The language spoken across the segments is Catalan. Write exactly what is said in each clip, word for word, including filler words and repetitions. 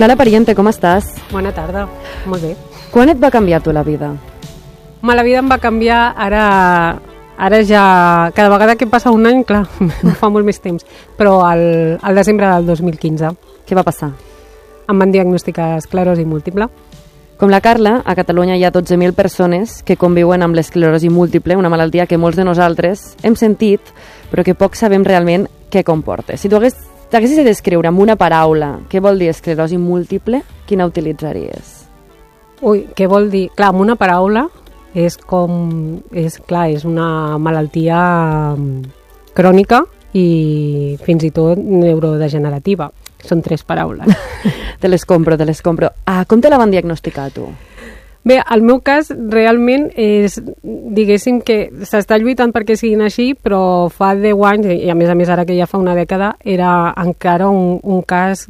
Cala Pariente, com estàs? Bona tarda, molt bé. Quan et va canviar tu la vida? Ma, la vida em va canviar ara, ara ja... Cada vegada que passa un any, clar, fa molt més temps, però al, al desembre del dos mil quinze. Què va passar? Em van diagnosticar esclerosi múltiple. Com la Carla, a Catalunya hi ha dotze mil persones que conviuen amb l'esclerosi múltiple, una malaltia que molts de nosaltres hem sentit, però que poc sabem realment què comporta. Si tu hagués, t'haguessis de descriure amb una paraula què vol dir esclerosi múltiple, quina utilitzaries? Ui, què vol dir? Clar, amb una paraula és com... És, clar, és una malaltia crònica i fins i tot neurodegenerativa. Són tres paraules. Te les compro, te les compro. Ah, com te la van diagnosticar, tu? Bé, el meu cas realment és, diguéssim que s'està lluitant perquè siguin així, però fa deu anys, i a més a més ara que ja fa una dècada, era encara un, un cas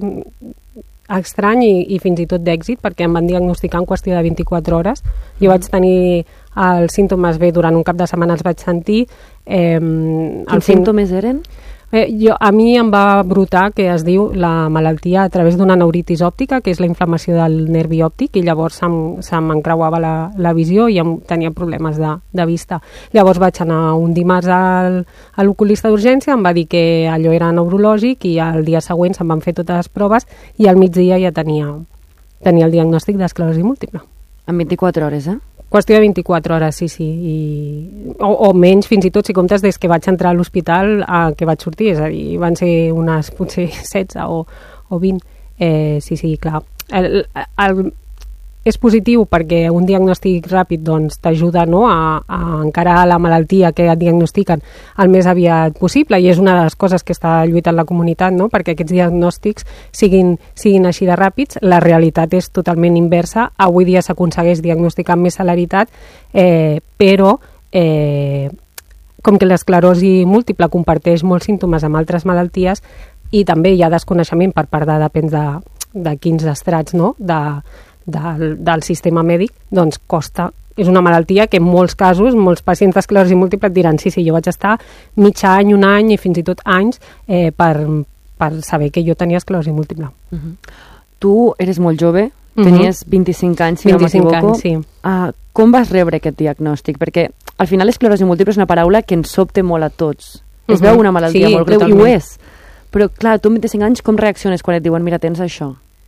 estrany i, i fins i tot d'èxit, perquè em van diagnosticar en qüestió de vint-i-quatre hores. Jo vaig tenir els símptomes bé, durant un cap de setmana els vaig sentir. Eh, Quins símptomes eren? Eh, jo, a mi em va brotar, que es diu la malaltia a través d'una neuritis òptica, que és la inflamació del nervi òptic, i llavors se'm, se'm encreuava la, la visió i em tenia problemes de, de vista. Llavors vaig anar un dimarts al, a l'oculista d'urgència, em va dir que allò era neurològic i el dia següent se'm van fer totes les proves i al migdia ja tenia, tenia el diagnòstic d'esclerosi múltiple. En vint-i-quatre hores, eh? Qüestió de vint-i-quatre hores, sí, sí. I, o, o menys, fins i tot, si comptes des que vaig entrar a l'hospital a que vaig sortir, és a dir, van ser unes potser setze o, o vint. Eh, sí, sí, clar. El, el, és positiu perquè un diagnòstic ràpid doncs, t'ajuda, no, a, a encarar la malaltia que et diagnostiquen el més aviat possible, i és una de les coses que està lluitant la comunitat, no? Perquè aquests diagnòstics siguin, siguin així de ràpids. La realitat és totalment inversa. Avui dia s'aconsegueix diagnosticar amb més celeritat, eh, però eh, com que l'esclerosi múltiple comparteix molts símptomes amb altres malalties i també hi ha desconeixement per part de, depèn de, de quins estrats, no?, de Del, del sistema mèdic, doncs costa. És una malaltia que en molts casos, molts pacients d'esclerosi múltiple et diran sí, sí, jo vaig estar mig any, un any i fins i tot anys eh, per, per saber que jo tenia esclerosi múltiple. Uh-huh. Tu eres molt jove, tenies uh-huh. vint-i-cinc anys, si no m'equivoco. Anys, sí. Uh, com vas rebre aquest diagnòstic? Perquè al final l'esclerosi múltiple és una paraula que ens sobta molt a tots. Es uh-huh. veu una malaltia sí, molt greu totalment. I ho és. Però clar, tu amb vint-i-cinc anys com reacciones quan et diuen mira, tens això?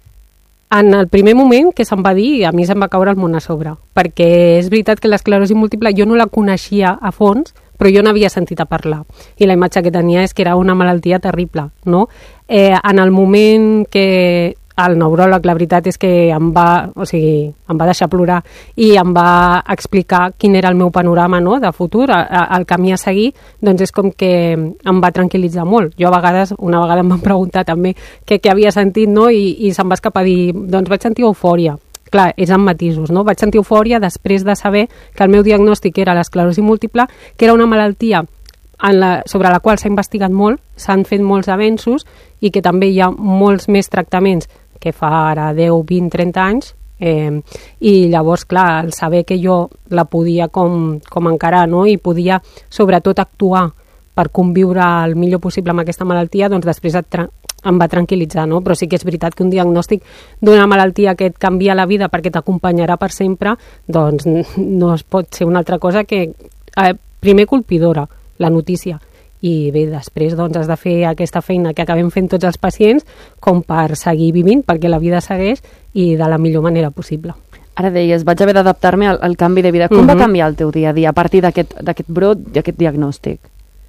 En el primer moment que se'm va dir, a mi se'm va caure el món a sobre, perquè és veritat que l'esclerosi múltiple jo no la coneixia a fons, però jo n'havia sentit a parlar. I la imatge que tenia és que era una malaltia terrible, no? Eh, en el moment que el neuròleg, la veritat és que em va, o sigui, em va deixar plorar i em va explicar quin era el meu panorama, no?, de futur, el camí a seguir, doncs és com que em va tranquil·litzar molt. Jo a vegades, una vegada em van preguntar també què, què havia sentit, no?, i, i se'm va escapar a dir, doncs vaig sentir eufòria. Clar, és amb matisos, no? Vaig sentir eufòria després de saber que el meu diagnòstic era l'esclerosi múltiple, que era una malaltia en la, sobre la qual s'ha investigat molt, s'han fet molts avenços i que també hi ha molts més tractaments que fa ara deu, vint, trenta anys, eh, i llavors, clar, el saber que jo la podia com, com encarar, no?, i podia sobretot actuar per conviure el millor possible amb aquesta malaltia, doncs després et tra- em va tranquil·litzar, no? Però sí que és veritat que un diagnòstic d'una malaltia que et canvia la vida perquè t'acompanyarà per sempre, doncs no es pot ser una altra cosa que, eh, primer, colpidora, la notícia, i bé, després doncs, has de fer aquesta feina que acabem fent tots els pacients com per seguir vivint, perquè la vida segueix i de la millor manera possible. Ara deies, vaig haver d'adaptar-me al, al canvi de vida. Com uh-huh. va canviar el teu dia a dia a partir d'aquest, d'aquest brot i aquest diagnòstic?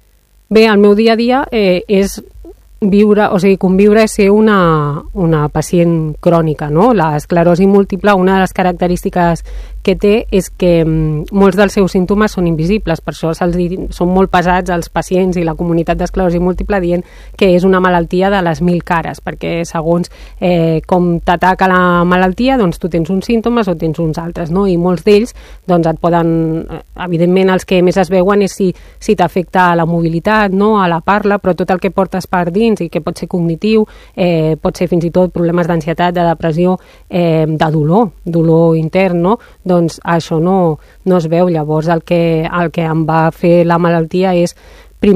Bé, el meu dia a dia eh, és viure, o sigui, conviure és ser una, una pacient crònica, no? L'esclerosi múltiple, una de les característiques que té és que mm, molts dels seus símptomes són invisibles, per això se'ls di, són molt pesats els pacients i la comunitat d'esclerosi múltiple dient que és una malaltia de les mil cares, perquè segons eh, com t'ataca la malaltia, doncs tu tens uns símptomes o tens uns altres, no? I molts d'ells doncs et poden, evidentment els que més es veuen és si, si t'afecta a la mobilitat, no? A la parla, però tot el que portes per dins i que pot ser cognitiu, eh, pot ser fins i tot problemes d'ansietat, de depressió, eh, de dolor, dolor intern, no? Doncs això no, no es veu. Llavors el que, el que em va fer la malaltia és primer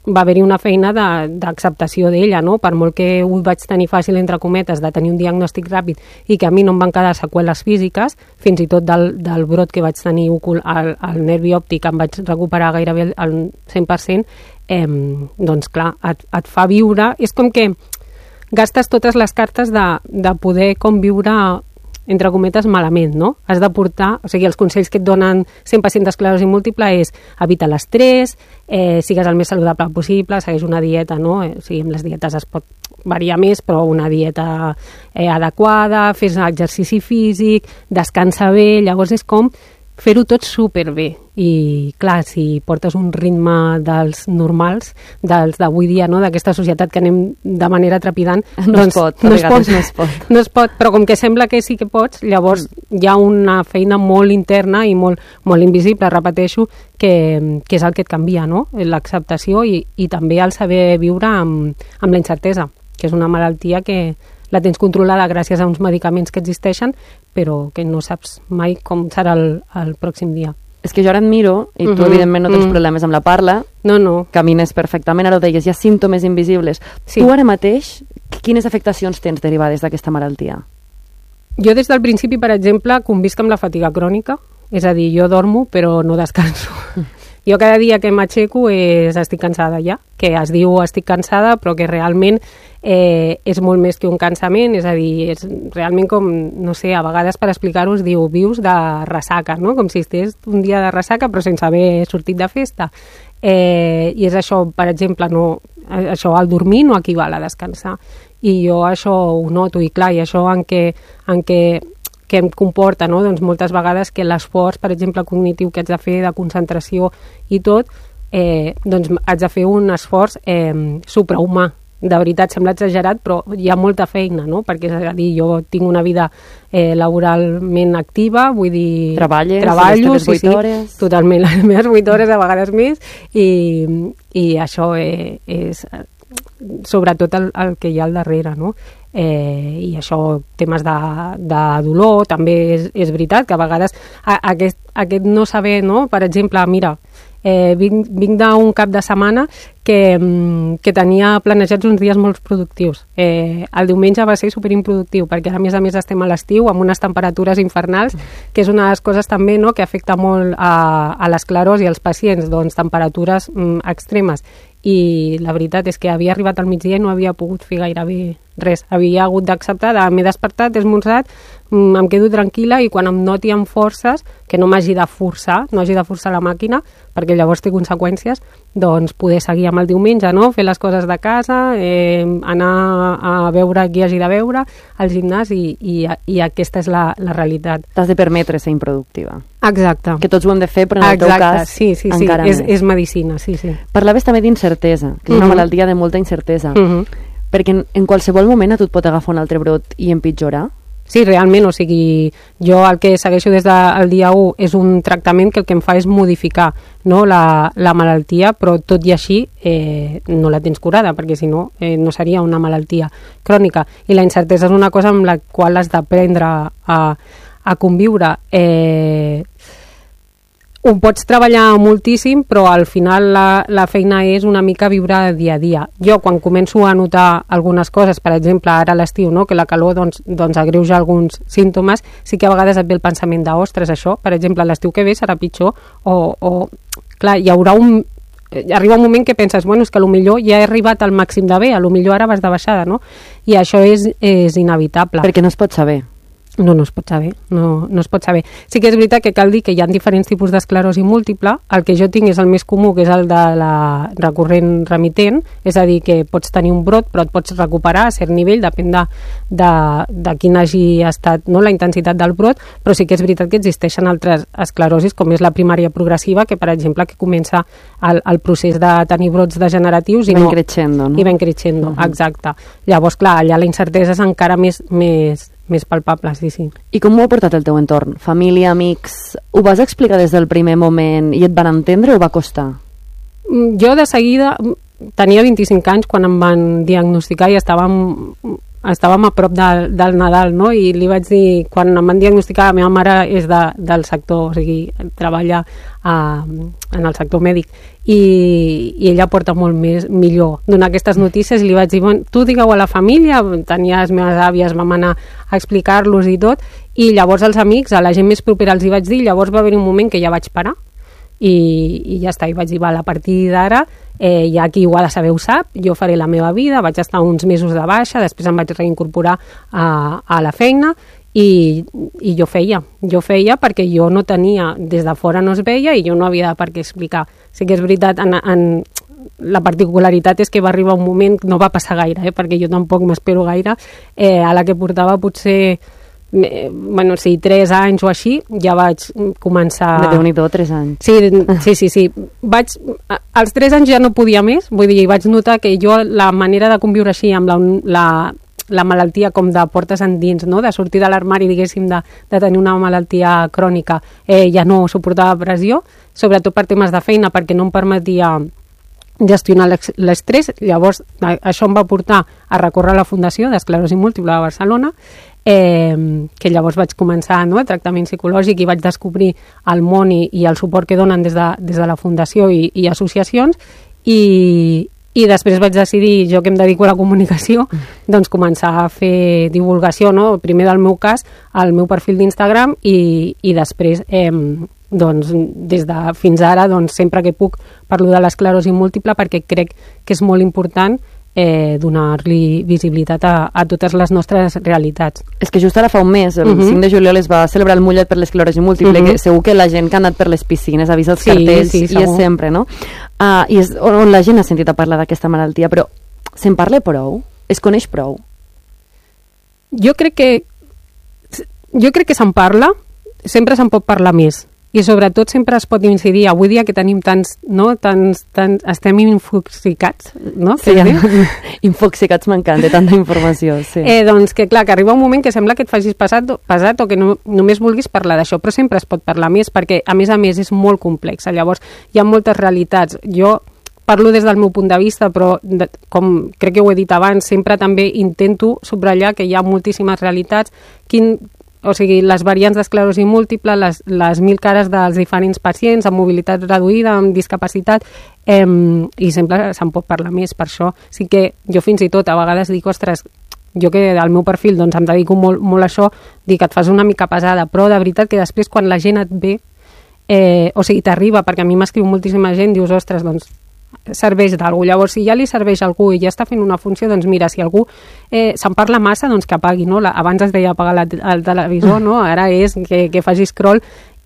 va haver-hi una feina d'acceptació d'ella, no? Per molt que ho vaig tenir fàcil, entre cometes, de tenir un diagnòstic ràpid i que a mi no em van quedar seqüeles físiques, fins i tot del, del brot que vaig tenir ocul, al, al nervi òptic em vaig recuperar gairebé al cent per cent, eh, doncs clar, et, et fa viure, és com que gastes totes les cartes de, de poder conviure entre cometes, malament, no? Has de portar, o sigui, els consells que et donen cent pacients d'esclerosi múltiple és evita l'estrès, eh, sigues el més saludable possible, segueix una dieta, no? Eh, o sigui, amb les dietes es pot variar més, però una dieta eh, adequada, fes exercici físic, descansa bé, llavors és com fer-ho tot superbé. I, clar, si portes un ritme dels normals, dels d'avui dia, no?, d'aquesta societat que anem de manera trepidant, no doncs es pot, no es pot, no es pot. No es pot, però com que sembla que sí que pots, llavors hi ha una feina molt interna i molt, molt invisible, repeteixo, que, que és el que et canvia, no?, l'acceptació i, i també el saber viure amb, amb la incertesa, que és una malaltia que la tens controlada gràcies a uns medicaments que existeixen, però que no saps mai com serà el, el pròxim dia. És que jo ara et miro, i tu, uh-huh. evidentment, no tens uh-huh. problemes amb la parla, no, no. camines perfectament, ara ho deies, hi ha símptomes invisibles. Sí. Tu ara mateix, quines afectacions tens derivades d'aquesta malaltia? Jo des del principi, per exemple, convisc amb la fatiga crònica, és a dir, jo dormo però no descanso. Jo cada dia que m'aixeco és estic cansada ja, que es diu estic cansada però que realment eh, és molt més que un cansament, és a dir, és realment com, no sé, a vegades per explicar-ho es diu vius de ressaca, no? Com si estigués un dia de ressaca però sense haver sortit de festa. Eh, I és això, per exemple, no, això al dormir no equival a descansar. I jo això ho noto i clar, i això en què, en què que em comporta, no? Doncs moltes vegades que l'esforç, per exemple, cognitiu que haig de fer, de concentració i tot, eh, doncs haig de fer un esforç eh, suprahumà. De veritat, sembla exagerat, però hi ha molta feina, no? Perquè, és a dir, jo tinc una vida eh, laboralment activa, vull dir... Treballes, treballo, les teves vuit hores... Sí, totalment, les meves vuit hores, a vegades més, i, i això eh, és sobretot el, el que hi ha al darrere, no? Eh, i això, temes de, de dolor, també és, és veritat que a vegades a, aquest, aquest no saber, no? Per exemple, mira, eh, vinc, vinc d'un cap de setmana que, que tenia planejats uns dies molt productius. Eh, el diumenge va ser superimproductiu perquè a més a més estem a l'estiu amb unes temperatures infernals, que és una de les coses també, no?, que afecta molt a, a l'esclerosi als pacients, doncs temperatures mm, extremes. I la veritat és que havia arribat al migdia i no havia pogut fer gairebé res. Havia hagut d'acceptar, de, m'he despertat, he esmorzat, em quedo tranquil·la i quan em noti amb forces, que no m'hagi de forçar, no hagi de forçar la màquina, perquè llavors té conseqüències, doncs poder seguir amb el diumenge, no?, fer les coses de casa, eh, anar a veure qui hagi de veure, al gimnàs, i, i, i aquesta és la, la realitat. T'has de permetre ser improductiva. Exacte. Que tots ho hem de fer, però en el Exacte. teu cas sí, sí, sí. encara És, més. és medicina, sí, sí. Parlaves també d'incertesa, que és uh-huh. una malaltia de molta incertesa, Uh-huh. perquè en, en qualsevol moment a tu et pot agafar un altre brot i empitjorar? Sí, realment, o sigui, jo el que segueixo des del dia u és un tractament que el que em fa és modificar, no, la, la malaltia, però tot i així eh, no la tens curada, perquè si no, eh, no seria una malaltia crònica. I la incertesa és una cosa amb la qual has d'aprendre a, a conviure. Eh, ho pots treballar moltíssim, però al final la, la feina és una mica viure dia a dia. Jo, quan començo a notar algunes coses, per exemple, ara a l'estiu, no?, que la calor doncs, doncs agreuja alguns símptomes, sí que a vegades et ve el pensament de, ostres, això, per exemple, l'estiu que ve serà pitjor, o, o clar, hi haurà un... arriba un moment que penses, bueno, és que potser ja he arribat al màxim de bé, a potser ara vas de baixada, no? I això és, és inevitable. Perquè no es pot saber. No, no es pot saber, no, no es pot saber. Sí que és veritat que cal dir que hi ha diferents tipus d'esclerosi múltiple. El que jo tinc és el més comú, que és el de la recurrent remitent, és a dir, que pots tenir un brot però et pots recuperar a cert nivell, depèn de, de, de quin hagi estat, no, la intensitat del brot, però sí que és veritat que existeixen altres esclerosis, com és la primària progressiva, que per exemple que comença el, el procés de tenir brots degeneratius i ben no, creixendo, no? I ben creixendo, uh-huh. Exacte. Llavors, clar, allà la incertesa és encara més, més, més palpable, sí, sí. I com ho ha portat el teu entorn? Família, amics... Ho vas explicar des del primer moment i et van entendre o va costar? Jo de seguida tenia vint-i-cinc anys quan em van diagnosticar i estava estàvem a prop del, del Nadal, no? I li vaig dir, quan em van diagnosticar, la meva mare és de, del sector, o sigui, treballa a, en el sector mèdic, i, i ella porta molt més, millor donar aquestes notícies, i li vaig dir, bueno, tu digueu a la família, tenia les meves àvies, vam anar a explicar-los i tot, i llavors als amics, a la gent més propera els hi vaig dir, llavors va haver un moment que ja vaig parar, i, i ja està, i vaig dir, val, a partir d'ara eh, ja qui ho ha de saber ho sap, jo faré la meva vida, vaig estar uns mesos de baixa, després em vaig reincorporar a, a la feina i, i jo feia, jo feia perquè jo no tenia, des de fora no es veia i jo no havia de per què explicar. Sí que és veritat, en, en, la particularitat és que va arribar un moment, no va passar gaire, eh, perquè jo tampoc m'espero gaire, eh, a la que portava potser Eh, bueno, sí, tres anys o així, ja vaig començar... De Déu-n'hi-do, tres anys. Sí, sí, sí, sí. Vaig, als tres anys ja no podia més, vull dir, vaig notar que jo la manera de conviure així amb la, la, la malaltia com de portes endins, no? De sortir de l'armari, diguéssim, de, de tenir una malaltia crònica, eh, ja no suportava pressió, sobretot per temes de feina, perquè no em permetia gestionar l'estrès. Llavors, això em va portar a recórrer a la Fundació d'Esclerosi Múltiple de Barcelona, eh, que llavors vaig començar, no?, tractament psicològic, i vaig descobrir el món i, i el suport que donen des de, des de la Fundació i, i associacions, i, i després vaig decidir, jo que em dedico a la comunicació, doncs començar a fer divulgació, no?, primer del meu cas, al meu perfil d'Instagram, i, i després... Eh, doncs des de fins ara doncs, sempre que puc parlo de l'esclerosi múltiple perquè crec que és molt important eh, donar-li visibilitat a, a totes les nostres realitats. És que just ara fa un mes, el uh -huh. cinc de juliol es va celebrar el Mullet per l'esclerosi múltiple, uh -huh. que segur que la gent que ha anat per les piscines ha vist els sí, cartells sí, i és sempre, no? Uh, I és on la gent ha sentit a parlar d'aquesta malaltia, però se'n parla prou? Es coneix prou? Jo crec que jo crec que se'n parla, sempre se'n pot parlar més. I sobretot sempre es pot incidir, avui dia que tenim tants, no, tants, tants estem infoxicats, no? Sí, ja. Infoxicats m'encanta, tanta informació, sí. Eh, doncs que clar, que arriba un moment que sembla que et facis pesat, pesat o que no, només vulguis parlar d'això, però sempre es pot parlar més perquè, a més a més, és molt complex. Llavors, hi ha moltes realitats. Jo parlo des del meu punt de vista, però de, com crec que ho he dit abans, sempre també intento subratllar que hi ha moltíssimes realitats, quin o sigui, les variants d'esclerosi múltiple, les, les mil cares dels diferents pacients amb mobilitat reduïda, amb discapacitat, eh, i sempre se'n pot parlar més. Per això sí que jo fins i tot a vegades dic, ostres, jo que al meu perfil doncs, em dedico molt, molt a això, dic que et fas una mica pesada, però de veritat que després quan la gent et ve, eh, o sigui, t'arriba, perquè a mi m'escriu moltíssima gent, dius, ostres, doncs serveix d'algú. Llavors, si ja li serveix a algú i ja està fent una funció, doncs mira, si algú eh, se'n parla massa, doncs que apagui, no? La, abans es deia apagar la, el televisor, no? Ara és que, que faci scroll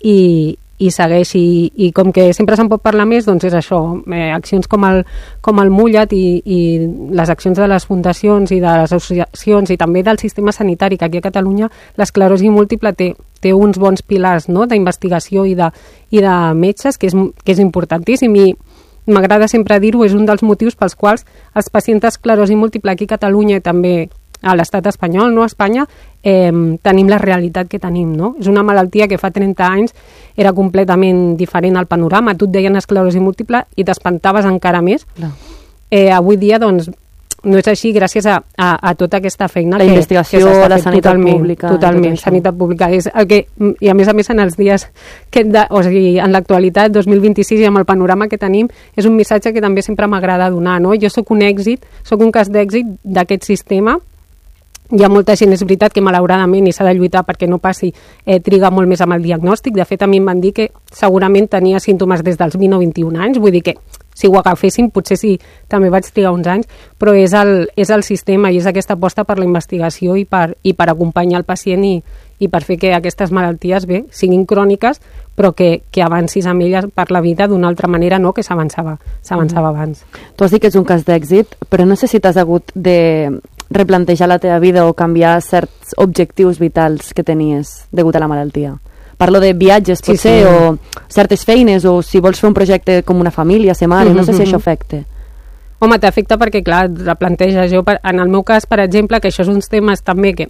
i, i segueixi. I, i com que sempre se'n pot parlar més, doncs és això, eh, accions com el, com el Mullet i, i les accions de les fundacions i de les associacions i també del sistema sanitari, que aquí a Catalunya l'esclerosi múltiple té, té uns bons pilars, no?, d'investigació i de, i de metges, que és, que és importantíssim. I m'agrada sempre dir-ho, és un dels motius pels quals els pacients d'esclerosi múltiple aquí a Catalunya i també a l'estat espanyol, no a Espanya, eh, tenim la realitat que tenim, no? És una malaltia que fa trenta anys era completament diferent al panorama. Tu et deien esclerosi múltiple i t'espantaves encara més. No. Eh, avui dia, doncs, no és així gràcies a, a, a tota aquesta feina la que, investigació, que la sanitat totalment, pública. Totalment, sanitat pública. És el que, i a més a més en els dies, que de, o sigui, en l'actualitat, dos mil vint-i-sis, i amb el panorama que tenim, és un missatge que també sempre m'agrada donar, no? Jo sóc un èxit, sóc un cas d'èxit d'aquest sistema. Hi ha molta gent, és veritat que malauradament i s'ha de lluitar perquè no passi, eh, triga molt més amb el diagnòstic. De fet, a mi em van dir que segurament tenia símptomes des dels vint o vint-i-un anys, vull dir que si ho agaféssim, potser sí, també vaig trigar uns anys, però és el, és el sistema i és aquesta aposta per la investigació i per, i per acompanyar el pacient i, i per fer que aquestes malalties bé siguin cròniques, però que, que avancis amb elles per la vida d'una altra manera, no que s'avançava s'avançava mm. abans. Tu has dit que és un cas d'èxit, però no sé si t'has hagut de replantejar la teva vida o canviar certs objectius vitals que tenies degut a la malaltia. Parlo de viatges, potser, sí, sí. o certes feines, o si vols fer un projecte com una família, ser mare, mm-hmm. no sé si això afecta. Home, t'afecta perquè, clar, la planteja jo, per, en el meu cas, per exemple, que això és uns temes també que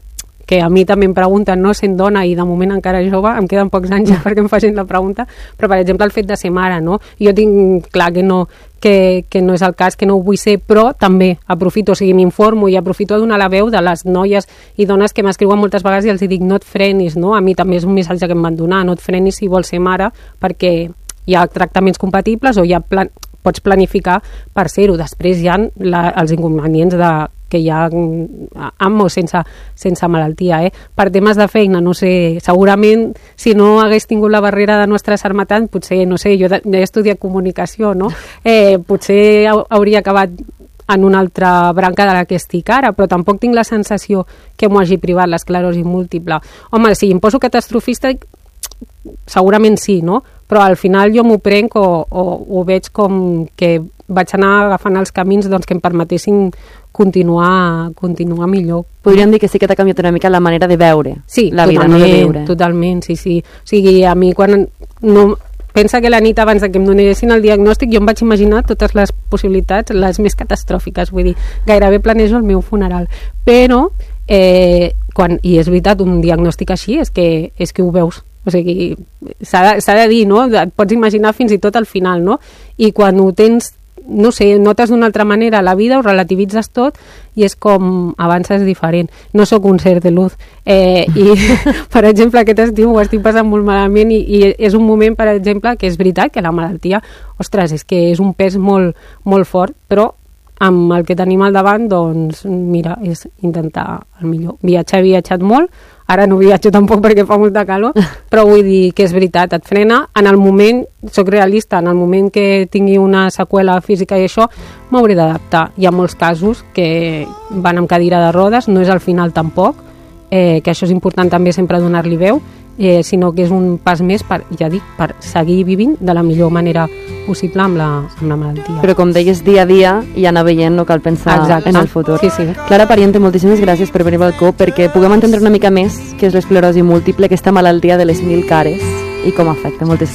que a mi també em pregunten, no, sent dona i de moment encara jove, em queden pocs anys perquè em facin la pregunta, però per exemple el fet de ser mare, no? Jo tinc clar que no, que, que no és el cas, que no ho vull ser, però també aprofito, o sigui, m'informo i aprofito a donar la veu de les noies i dones que m'escriuen moltes vegades i els dic, no et frenis, no? A mi també és un missatge que em van donar, no et frenis si vols ser mare, perquè hi ha tractaments compatibles o hi ha plan pots planificar per ser-ho. Després hi ha la, els inconvenients de, que hi ha amb o sense, sense malaltia. Eh? Per temes de feina, no sé, segurament si no hagués tingut la barrera de nostra sarmatant, potser, no sé, jo he estudiat comunicació, no? Eh, potser hauria acabat en una altra branca de la que estic ara, però tampoc tinc la sensació que m'ho hagi privat l'esclerosi múltiple. Home, si em poso catastrofista, segurament sí, no? Però al final jo m'ho prenc o, o ho veig com que vaig anar agafant els camins doncs, que em permetessin continuar, continuar millor. Podríem dir que sí que t'ha canviat una mica la manera de veure sí, la vida, no de viure. Totalment, sí, sí. O sigui, a mi quan... No, pensa que la nit abans que em donessin el diagnòstic jo em vaig imaginar totes les possibilitats, les més catastròfiques, vull dir, gairebé planejo el meu funeral. Però, eh, quan, i és veritat, un diagnòstic així és que, és que ho veus. O sigui, s'ha de, s'ha de dir, no? Et pots imaginar fins i tot al final, no? I quan ho tens, no sé, notes d'una altra manera la vida, ho relativitzes tot i és com avances diferent. No sóc un ser de luz. Eh, I, per exemple, aquest estiu ho estic passant molt malament i, i és un moment, per exemple, que és veritat que la malaltia, ostres, és que és un pes molt, molt fort, però amb el que tenim al davant, doncs, mira, és intentar el millor. Viatjar he viatjat molt, ara no viatjo tampoc perquè fa molta calor, però vull dir que és veritat, et frena. En el moment, soc realista, en el moment que tingui una seqüela física i això, m'hauré d'adaptar. Hi ha molts casos que van amb cadira de rodes, no és al final tampoc, eh, que això és important també sempre donar-li veu, eh, sinó que és un pas més per, ja dic, per seguir vivint de la millor manera possible amb la, amb la malaltia. Però com deies, dia a dia i anar veient, no cal pensar Exacte. En el futur. Sí, sí. Clara Pariente, moltíssimes gràcies per venir al balcó perquè puguem entendre una mica més què és l'esclerosi múltiple, aquesta malaltia de les mil cares i com afecta. Moltes